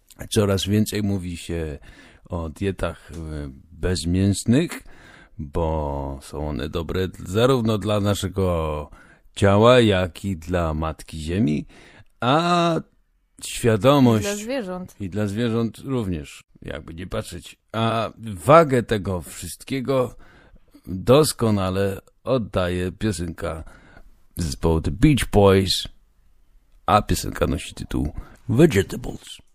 Coraz więcej mówi się o dietach bezmięsnych, bo są one dobre zarówno dla naszego ciała, jak i dla Matki Ziemi, a świadomość... I dla zwierząt. I dla zwierząt również, jakby nie patrzeć. A wagę tego wszystkiego doskonale oddaje piosenka zespołu The Beach Boys, a piosenka nosi tytuł Vegetables.